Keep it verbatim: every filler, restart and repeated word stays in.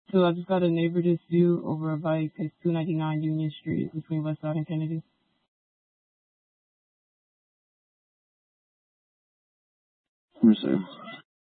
So I just got a neighbor dispute over a bike. It's two ninety-nine Union Street between Westside and Kennedy. Let me see.